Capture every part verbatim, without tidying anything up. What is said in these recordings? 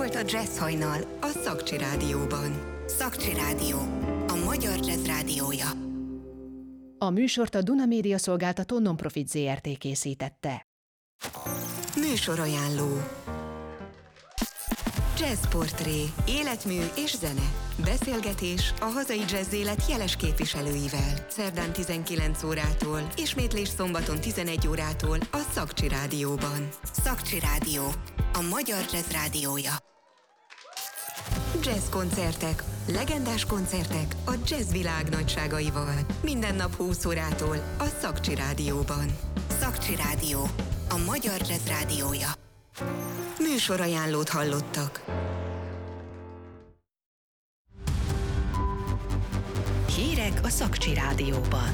volt a Jazz Hajnal a Szakcsi Rádióban. Szakcsi Rádió, a magyar jazz rádiója. A műsort a Duna Média Szolgáltató Nonprofit zé er té készítette. Műsorajánló. Jazzportré, életmű és zene. Beszélgetés a hazai jazz élet jeles képviselőivel. Szerdán tizenkilenc órától, ismétlés szombaton tizenegy órától a Szakcsi Rádióban. Szakcsi Rádió, a magyar jazz rádiója. Jazz koncertek, legendás koncertek a jazz világ nagyságaival. Minden nap húsz órától a Szakcsi Rádióban. Szakcsi Rádió, a magyar jazz rádiója. Műsorajánlót hallottak. Hírek a Szakcsi Rádióban.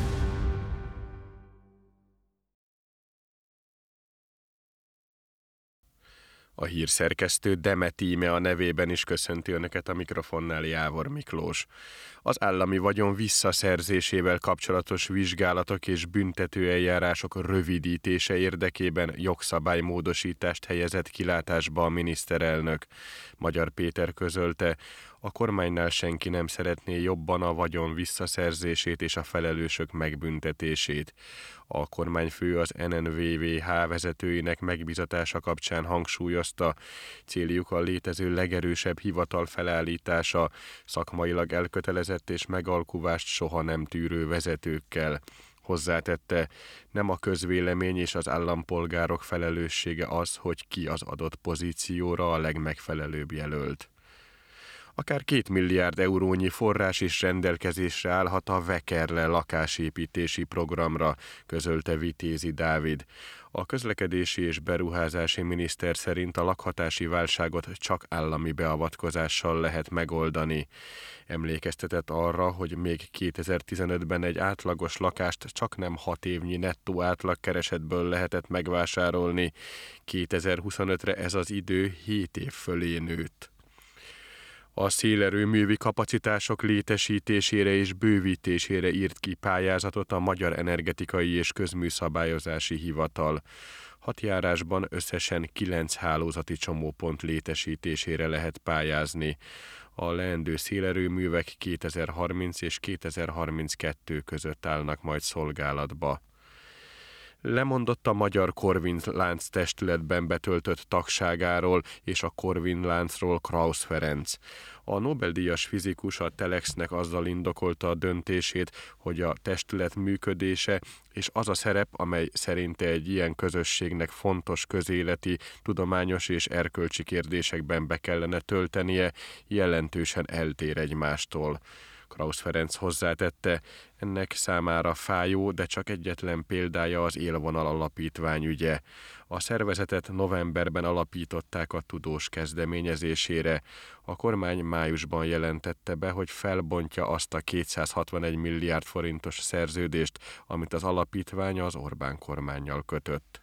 A hírszerkesztő Demet Íme a nevében is köszönti Önöket, a mikrofonnál Jávor Miklós. Az állami vagyon visszaszerzésével kapcsolatos vizsgálatok és büntetőeljárások rövidítése érdekében jogszabálymódosítást helyezett kilátásba a miniszterelnök. Magyar Péter közölte, a kormánynál senki nem szeretné jobban a vagyon visszaszerzését és a felelősök megbüntetését. A kormányfő az en en vé vé há vezetőinek megbízatása kapcsán hangsúlyozta, céljuk a létező legerősebb hivatal felállítása, szakmailag elkötelezett és megalkuvást soha nem tűrő vezetőkkel. Hozzátette, nem a közvélemény és az állampolgárok felelőssége az, hogy ki az adott pozícióra a legmegfelelőbb jelölt. Akár két milliárd eurónyi forrás is rendelkezésre állhat a Vekerle lakásépítési programra, közölte Vitézi Dávid. A közlekedési és beruházási miniszter szerint a lakhatási válságot csak állami beavatkozással lehet megoldani. Emlékeztetett arra, hogy még kétezer-tizenötben egy átlagos lakást csak nem hat évnyi nettó átlagkeresetből lehetett megvásárolni. kétezer-huszonötre ez az idő hét év fölé nőtt. A szélerőművi kapacitások létesítésére és bővítésére írt ki pályázatot a Magyar Energetikai és Közműszabályozási Hivatal. Hat járásban összesen kilenc hálózati csomópont létesítésére lehet pályázni. A leendő szélerőművek kétezer-harminc és kétezer-harminckettő között állnak majd szolgálatba. Lemondott a Magyar Corvin Lánc testületben betöltött tagságáról és a Corvin Láncról Krausz Ferenc. A Nobel-díjas fizikus a Telexnek azzal indokolta a döntését, hogy a testület működése és az a szerep, amely szerinte egy ilyen közösségnek fontos közéleti, tudományos és erkölcsi kérdésekben be kellene töltenie, jelentősen eltér egymástól. Krausz Ferenc hozzátette, ennek számára fájó, de csak egyetlen példája az Élvonal Alapítvány ügye. A szervezetet novemberben alapították a tudós kezdeményezésére. A kormány májusban jelentette be, hogy felbontja azt a kétszázhatvanegy milliárd forintos szerződést, amit az alapítvány az Orbán kormánnyal kötött.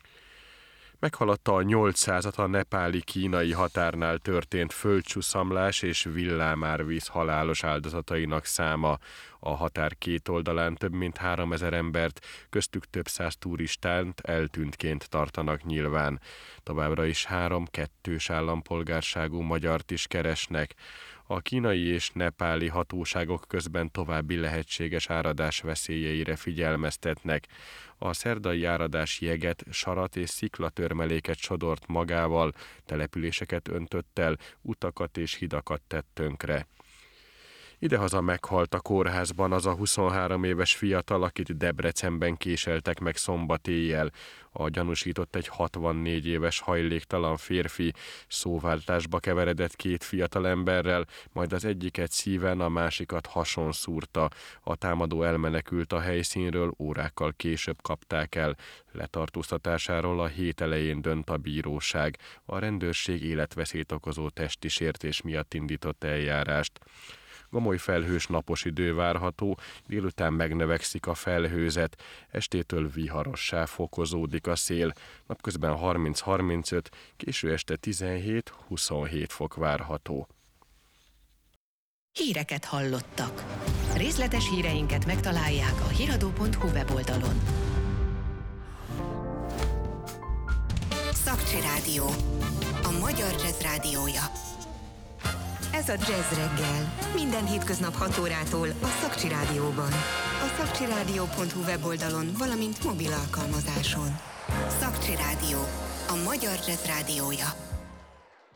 Meghaladta a nyolcszázat a nepáli-kínai határnál történt földcsúszamlás és villámárvíz halálos áldozatainak száma. A határ két oldalán több mint háromezer embert, köztük több száz turistánt eltűntként tartanak nyilván. Továbbra is három kettős állampolgárságú magyart is keresnek. A kínai és nepáli hatóságok közben további lehetséges áradás veszélyeire figyelmeztetnek. A szerdai áradás jeget, sarat és sziklatörmeléket sodort magával, településeket öntött el, utakat és hidakat tett tönkre. Idehaza meghalt a kórházban az a huszonhárom éves fiatal, akit Debrecenben késeltek meg szombat éjjel. A gyanúsított egy hatvannégy éves hajléktalan férfi, szóváltásba keveredett két fiatal emberrel, majd az egyiket szíven, a másikat hason szúrta. A támadó elmenekült a helyszínről, órákkal később kapták el. Letartóztatásáról a hét elején dönt a bíróság. A rendőrség életveszélyt okozó testi sértés miatt indított eljárást. Gomoly felhős napos idő várható, délután megnövekszik a felhőzet, estétől viharossá fokozódik a szél, napközben harminc-harmincöt, késő este tizenhét-huszonhét fok várható. Híreket hallottak. Részletes híreinket megtalálják a hiradó pont hu weboldalon. Szakcsi Rádió, a magyar jazz rádiója. Ez a Jazz Reggel. Minden hétköznap hat órától a Szakcsi Rádióban. A szakcsirádió pont hu weboldalon, valamint mobil alkalmazáson. Szakcsi Rádió. A magyar jazz rádiója.